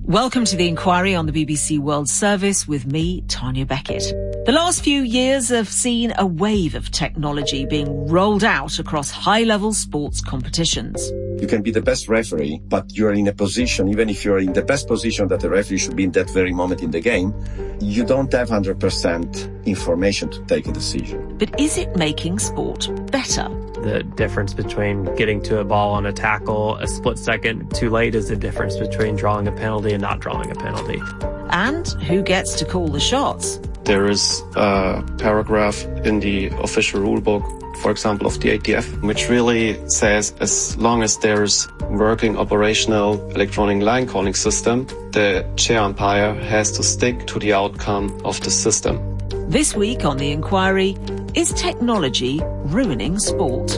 Welcome to The Inquiry on the BBC World Service with me, Tanya Beckett. The last few years have seen a wave of technology being rolled out across high-level sports competitions. You can be the best referee, but you're in a position, even if you're in the best position that the referee should be in that very moment in the game, you don't have 100% information to take a decision. But is it making sport better? The difference between getting to a ball on a tackle a split second too late is the difference between drawing a penalty and not drawing a penalty. And who gets to call the shots? There is a paragraph in the official rulebook, for example, of the ATF, which really says as long as there's working operational electronic line calling system, the chair umpire has to stick to the outcome of the system. This week on The Inquiry, is technology ruining sport?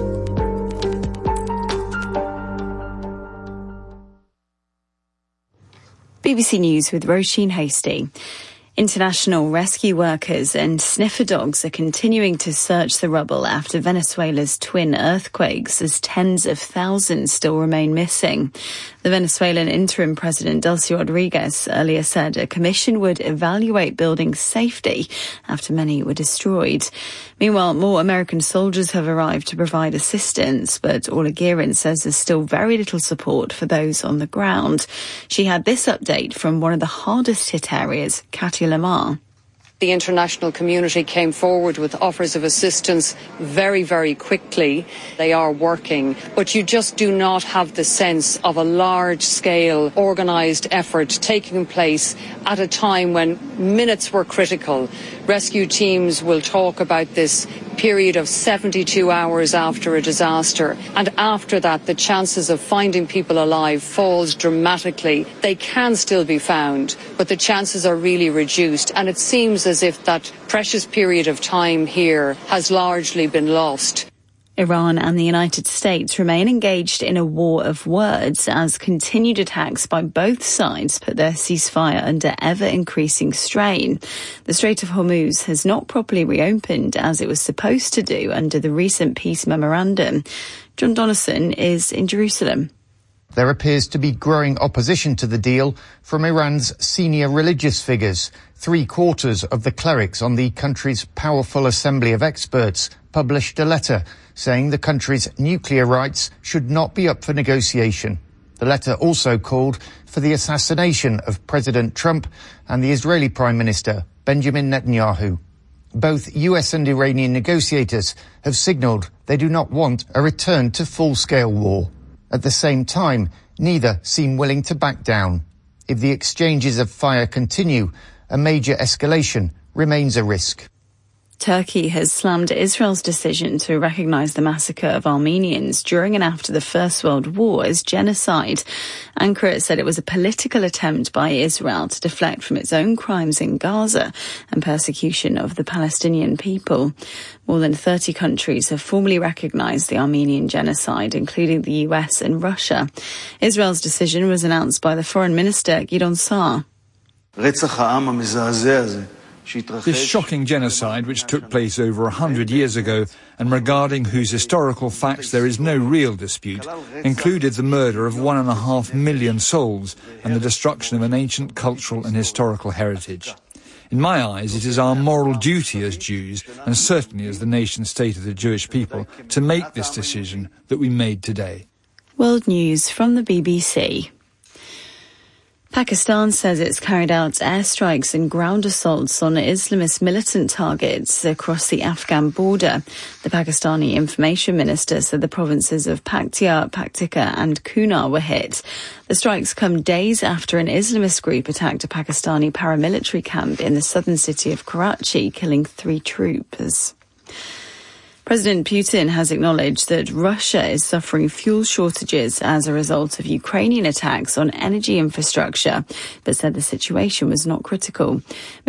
BBC News with Roisin Hastie. International rescue workers and sniffer dogs are continuing to search the rubble after Venezuela's twin earthquakes, as tens of thousands still remain missing. The Venezuelan interim president Delcy Rodriguez earlier said a commission would evaluate building safety after many were destroyed. Meanwhile, more American soldiers have arrived to provide assistance, but Orla Guerin says there's still very little support for those on the ground. She had this update from one of the hardest hit areas, Katia Lamar. The international community came forward with offers of assistance very, very quickly. They are working, but you just do not have the sense of a large-scale organised effort taking place at a time when minutes were critical. Rescue teams will talk about this period of 72 hours after a disaster, and after that the chances of finding people alive falls dramatically. They can still be found, but the chances are really reduced, and it seems as if that precious period of time here has largely been lost. Iran and the United States remain engaged in a war of words as continued attacks by both sides put their ceasefire under ever-increasing strain. The Strait of Hormuz has not properly reopened as it was supposed to do under the recent peace memorandum. John Donnison is in Jerusalem. There appears to be growing opposition to the deal from Iran's senior religious figures. 3/4 of the clerics on the country's powerful assembly of experts published a letter saying the country's nuclear rights should not be up for negotiation. The letter also called for the assassination of President Trump and the Israeli Prime Minister Benjamin Netanyahu. Both US and Iranian negotiators have signalled they do not want a return to full-scale war. At the same time, neither seem willing to back down. If the exchanges of fire continue, a major escalation remains a risk. Turkey has slammed Israel's decision to recognise the massacre of Armenians during and after the First World War as genocide. Ankara said it was a political attempt by Israel to deflect from its own crimes in Gaza and persecution of the Palestinian people. More than 30 countries have formally recognised the Armenian genocide, including the US and Russia. Israel's decision was announced by the Foreign Minister Gideon Sa'ar. This shocking genocide, which took place over 100 years ago and regarding whose historical facts there is no real dispute, included the murder of 1.5 million souls and the destruction of an ancient cultural and historical heritage. In my eyes, it is our moral duty as Jews, and certainly as the nation-state of the Jewish people, to make this decision that we made today. World News from the BBC. Pakistan says it's carried out airstrikes and ground assaults on Islamist militant targets across the Afghan border. The Pakistani information minister said the provinces of Paktia, Paktika and Kunar were hit. The strikes come days after an Islamist group attacked a Pakistani paramilitary camp in the southern city of Karachi, killing 3 troopers. President Putin has acknowledged that Russia is suffering fuel shortages as a result of Ukrainian attacks on energy infrastructure, but said the situation was not critical.